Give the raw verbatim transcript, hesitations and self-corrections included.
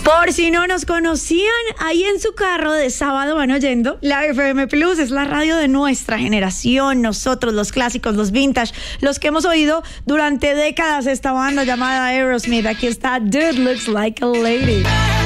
Por si no nos conocían, ahí en su carro de sábado van oyendo la F M Plus, es la radio de nuestra generación, nosotros, los clásicos, los vintage, los que hemos oído durante décadas esta banda llamada Aerosmith. Aquí está Dude Looks Like a Lady.